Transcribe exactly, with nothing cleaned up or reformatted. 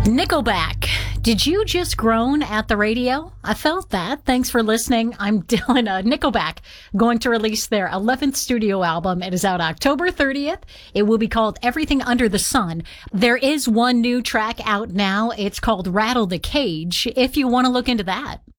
Nickelback. Did you just groan at the radio? I felt that. Thanks for listening. I'm Dylan. Uh, Nickelback going to release their eleventh studio album. It is out October thirtieth. It will be called Everything Under the Sun. There is one new track out now. It's called Rattle the Cage, if you want to look into that.